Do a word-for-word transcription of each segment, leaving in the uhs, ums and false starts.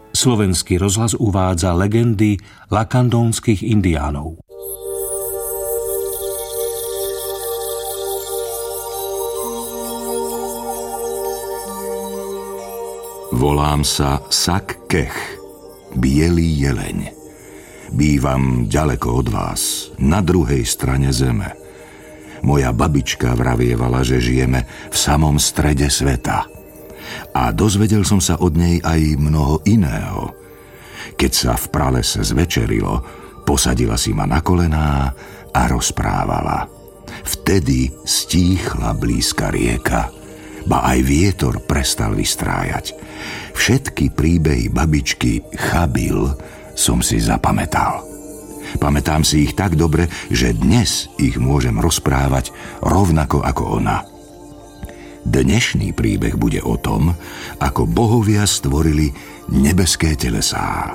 Slovenský rozhlas uvádza legendy lakandónskych indiánov. Volám sa Sak Kech, bielý jeleň. Bývam ďaleko od vás, na druhej strane zeme. Moja babička vravievala, že žijeme v samom strede sveta. A dozvedel som sa od nej aj mnoho iného. Keď sa v pralese zvečerilo, posadila si ma na kolená a rozprávala. Vtedy stíchla blízka rieka, ba aj vietor prestal vystrájať. Všetky príbehy babičky Chabil som si zapamätal. Pamätám si ich tak dobre, že dnes ich môžem rozprávať rovnako ako ona. Dnešný príbeh bude o tom, ako bohovia stvorili nebeské telesá.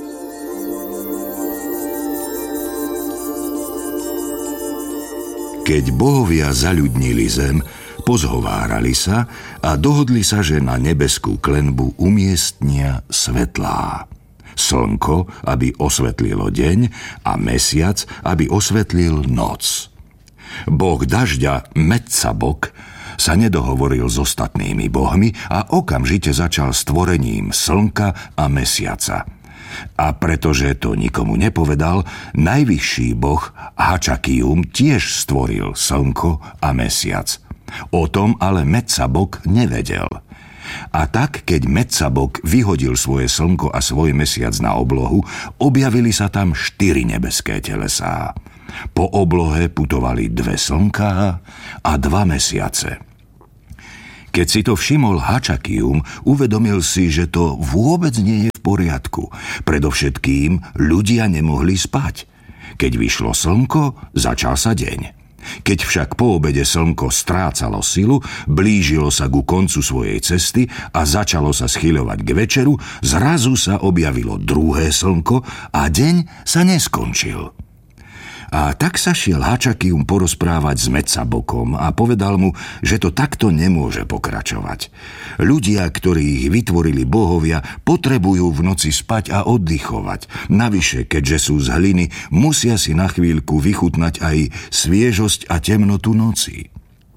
Keď bohovia zaľudnili zem, pozhovárali sa a dohodli sa, že na nebeskú klenbu umiestnia svetlá. Slnko, aby osvetlilo deň, a mesiac, aby osvetlil noc. Boh dažďa Metsabok sa nedohovoril s ostatnými bohmi a okamžite začal stvorením slnka a mesiaca. A pretože to nikomu nepovedal, najvyšší boh Hačakium tiež stvoril slnko a mesiac. O tom ale Metsabok nevedel. A tak, keď Metsabok vyhodil svoje slnko a svoj mesiac na oblohu, objavili sa tam štyri nebeské telesá. Po oblohe putovali dve slnká a dva mesiace. Keď si to všimol Hačakium, uvedomil si, že to vôbec nie je v poriadku. Predovšetkým ľudia nemohli spať. Keď vyšlo slnko, začal sa deň. Keď však po obede slnko strácalo silu, blížilo sa ku koncu svojej cesty a začalo sa schyľovať k večeru, zrazu sa objavilo druhé slnko a deň sa neskončil. A tak sa šiel Hačakium porozprávať s Metsabokom a povedal mu, že to takto nemôže pokračovať. Ľudia, ktorí ich vytvorili bohovia, potrebujú v noci spať a oddychovať. Navyše, keďže sú z hliny, musia si na chvíľku vychutnať aj sviežosť a temnotu noci.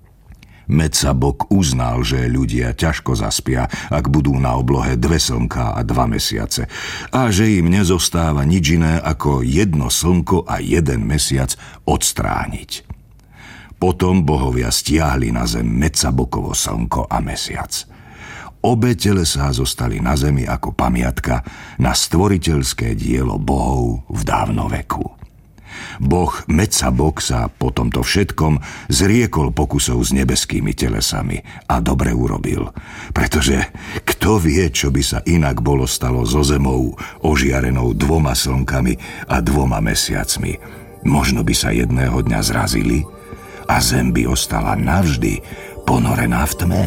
Metsabok uznal, že ľudia ťažko zaspia, ak budú na oblohe dve slnká a dva mesiace, a že im nezostáva nič iné ako jedno slnko a jeden mesiac odstrániť. Potom bohovia stiahli na zem Metsabokovo slnko a mesiac. Obe telesá zostali na zemi ako pamiatka na stvoriteľské dielo bohov v dávnoveku. Boh Metsabok sa po tomto všetkom zriekol pokusov s nebeskými telesami a dobre urobil, pretože kto vie, čo by sa inak bolo stalo so zemou ožiarenou dvoma slnkami a dvoma mesiacmi. Možno by sa jedného dňa zrazili a zem by ostala navždy ponorená v tme.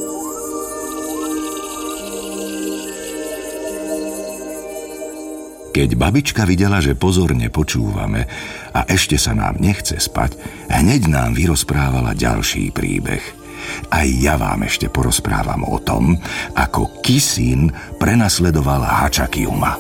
Keď babička videla, že pozorne počúvame a ešte sa nám nechce spať, hneď nám vyrozprávala ďalší príbeh. Aj ja vám ešte porozprávam o tom, ako Kisín prenasledoval Hačakiuma.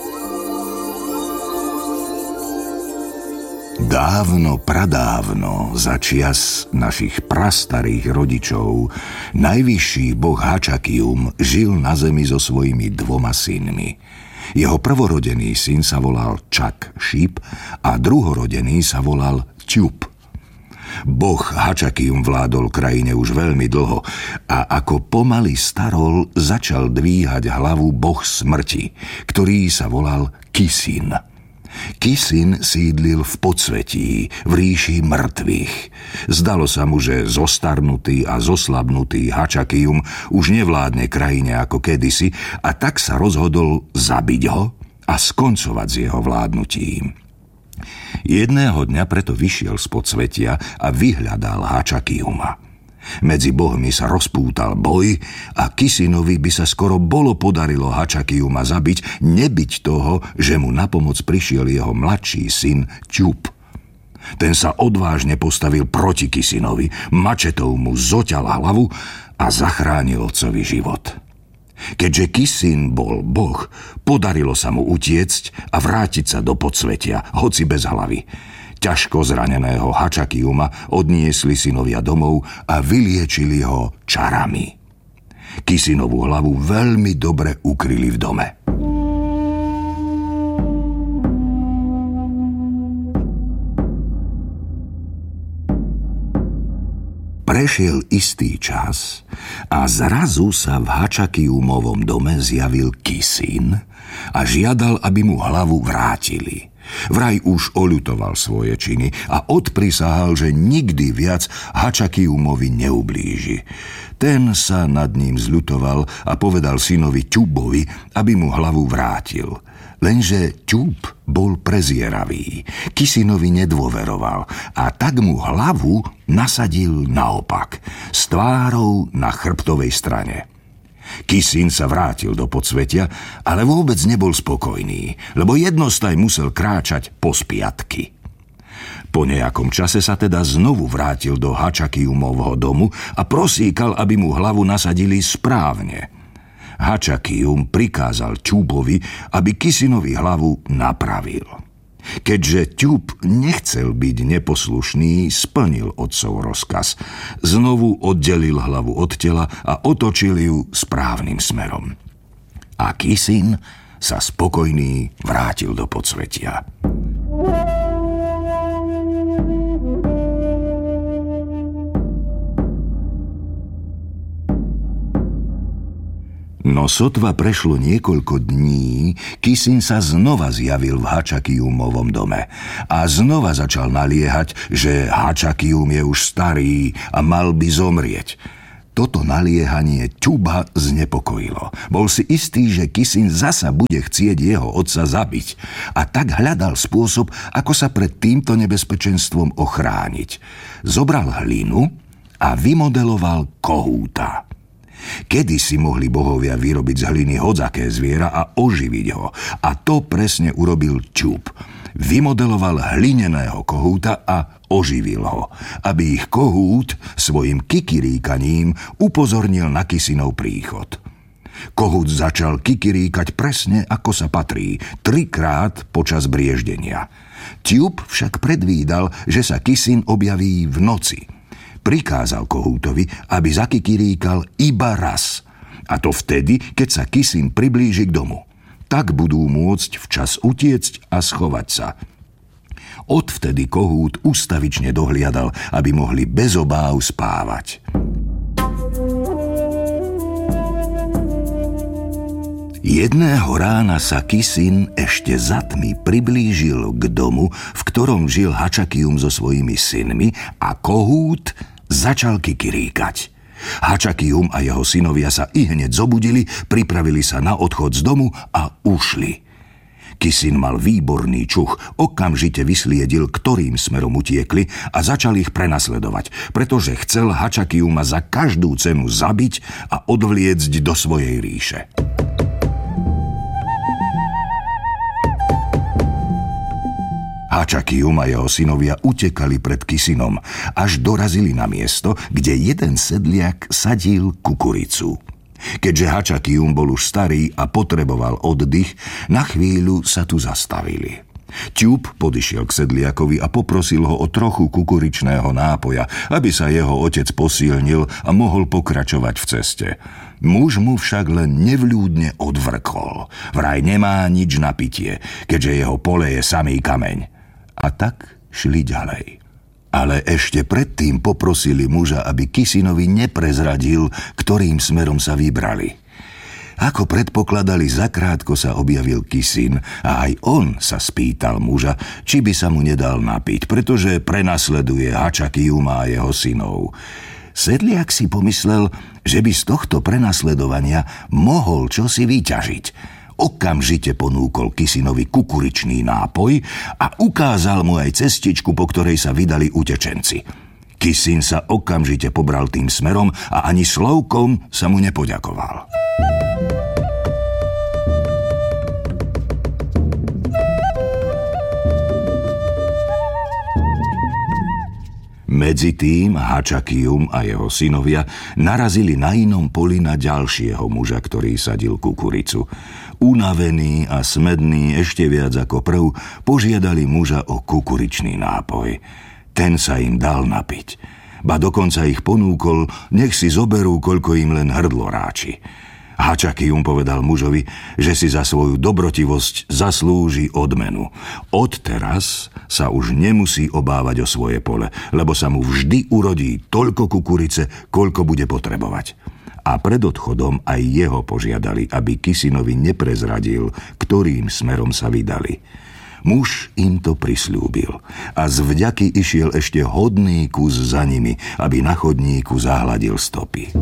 Dávno, pradávno, za čias našich prastarých rodičov, najvyšší boh Hačakium žil na zemi so svojimi dvoma synmi. Jeho prvorodený syn sa volal Čak Šíp a druhorodený sa volal Ťup. Boh Hačakium vládol krajine už veľmi dlho a ako pomaly starol, začal dvíhať hlavu boh smrti, ktorý sa volal Kisín. Kisín sídlil v podsvetí, v ríši mŕtvych. Zdalo sa mu, že zostarnutý a zoslabnutý Hačakium už nevládne krajine ako kedysi, a tak sa rozhodol zabiť ho a skoncovať s jeho vládnutím. Jedného dňa preto vyšiel z podsvetia a vyhľadal Hačakiuma. Medzi bohmi sa rozpútal boj a Kisinovi by sa skoro bolo podarilo Hačakiuma zabiť, nebyť toho, že mu na pomoc prišiel jeho mladší syn Ťup. Ten sa odvážne postavil proti Kisinovi, mačetou mu zoťal hlavu a zachránil otcovi život. Keďže Kisin bol boh, podarilo sa mu utiecť a vrátiť sa do podsvetia, hoci bez hlavy. Ťažko zraneného Hačakyuma odniesli synovia domov a vyliečili ho čarami. Kisinovú hlavu veľmi dobre ukryli v dome. Prešiel istý čas a zrazu sa v Hačakyumovom dome zjavil Kisin a žiadal, aby mu hlavu vrátili. Vraj už oľutoval svoje činy a odprisahal, že nikdy viac Hačakyumovi neublíži. Ten sa nad ním zľutoval a povedal synovi Ťubovi, aby mu hlavu vrátil. Lenže Ťub bol prezieravý, Kisinovi nedôveroval a tak mu hlavu nasadil naopak, s tvárou na chrbtovej strane. Kisin sa vrátil do podsvetia, ale vôbec nebol spokojný, lebo jednostaj musel kráčať po spiatky. Po nejakom čase sa teda znovu vrátil do Hačakyumovho domu a prosíkal, aby mu hlavu nasadili správne. Hačakyum prikázal Ťubovi, aby Kisinovi hlavu napravil. Keďže Ťub nechcel byť neposlušný, splnil otcov rozkaz. Znovu oddelil hlavu od tela a otočil ju správnym smerom. A Kisin sa spokojný vrátil do podsvetia. No sotva prešlo niekoľko dní, Kisin sa znova zjavil v Hačakyumovom dome a znova začal naliehať, že Hačakyum je už starý a mal by zomrieť. Toto naliehanie Ťuba znepokojilo. Bol si istý, že Kisin zasa bude chcieť jeho otca zabiť a tak hľadal spôsob, ako sa pred týmto nebezpečenstvom ochrániť. Zobral hlinu a vymodeloval kohúta. Kedysi mohli bohovia vyrobiť z hliny hodzaké zviera a oživiť ho. A to presne urobil Ťub. Vymodeloval hlineného kohúta a oživil ho, aby ich kohút svojim kikiríkaním upozornil na Kisinov príchod. Kohút začal kikiríkať presne ako sa patrí, trikrát počas brieždenia. Ťub však predvídal, že sa Kisin objaví v noci. Prikázal kohútovi, aby zakikiríkal iba raz. A to vtedy, keď sa Kisin priblíži k domu. Tak budú môcť včas utiecť a schovať sa. Odvtedy kohút ustavične dohliadal, aby mohli bez obáv spávať. Jedného rána sa Kisin ešte za tmy priblížil k domu, v ktorom žil Hačakyum so svojimi synmi a kohút začal kikiríkať. Hačakyum a jeho synovia sa ihneď zobudili, pripravili sa na odchod z domu a ušli. Kisin mal výborný čuch, okamžite vysliedil, ktorým smerom utiekli a začal ich prenasledovať, pretože chcel Hačakyuma za každú cenu zabiť a odvliecť do svojej ríše. Hačakyum a jeho synovia utekali pred Kisinom, až dorazili na miesto, kde jeden sedliak sadil kukuricu. Keďže Hačakyum bol už starý a potreboval oddych, na chvíľu sa tu zastavili. Ťub podišiel k sedliakovi a poprosil ho o trochu kukuričného nápoja, aby sa jeho otec posilnil a mohol pokračovať v ceste. Muž mu však len nevľúdne odvrkol. Vraj nemá nič na pitie, keďže jeho pole je samý kameň. A tak šli ďalej. Ale ešte predtým poprosili muža, aby Kisinovi neprezradil, ktorým smerom sa vybrali. Ako predpokladali, zakrátko sa objavil Kisin a aj on sa spýtal muža, či by sa mu nedal napiť, pretože prenasleduje Hačakyuma a jeho synov. Sedliak si pomyslel, že by z tohto prenasledovania mohol čosi vyťažiť. Okamžite ponúkol Kisinovi kukuričný nápoj a ukázal mu aj cestičku, po ktorej sa vydali utečenci. Kisin sa okamžite pobral tým smerom a ani slovkom sa mu nepoďakoval. Medzi tým Hačakium a jeho synovia narazili na inom poli na ďalšieho muža, ktorý sadil kukuricu. Unavený a smedný ešte viac ako prv, požiadali muža o kukuričný nápoj. Ten sa im dal napiť. Ba dokonca ich ponúkol, nech si zoberú, koľko im len hrdlo ráči. Hačakium povedal mužovi, že si za svoju dobrotivosť zaslúži odmenu. Odteraz sa už nemusí obávať o svoje pole, lebo sa mu vždy urodí toľko kukurice, koľko bude potrebovať. A pred odchodom aj jeho požiadali, aby Kisinovi neprezradil, ktorým smerom sa vydali. Muž im to prisľúbil a z vďaky išiel ešte hodný kus za nimi, aby na chodníku zahladil stopy.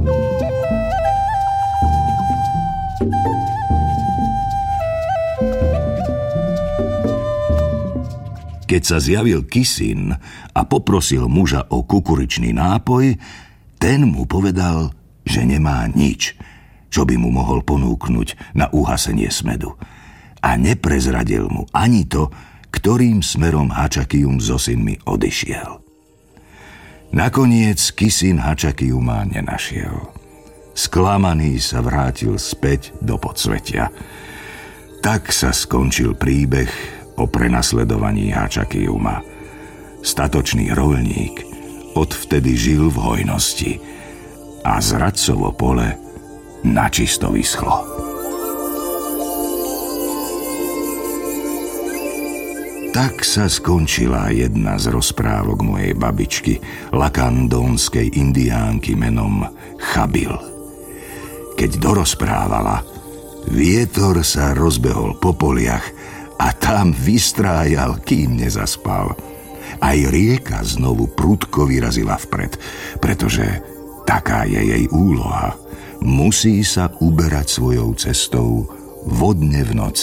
Keď sa zjavil Kisin a poprosil muža o kukuričný nápoj, ten mu povedal, že nemá nič, čo by mu mohol ponúknuť na uhasenie smedu. A neprezradil mu ani to, ktorým smerom Hačakium so synmi odišiel. Nakoniec Kisin Hačakiuma nenašiel. Sklamaný sa vrátil späť do podsvetia. Tak sa skončil príbeh o prenasledovaní Hačakiuma. Statočný roľník odvtedy žil v hojnosti a zradcovo pole načisto vyschlo. Tak sa skončila jedna z rozprávok mojej babičky, lakandónskej indiánky menom Chabil. Keď dorozprávala, vietor sa rozbehol po poliach a tam vystrájal, kým nezaspal. Aj rieka znovu prudko vyrazila vpred, pretože taká je jej úloha. Musí sa uberať svojou cestou vodne v noci.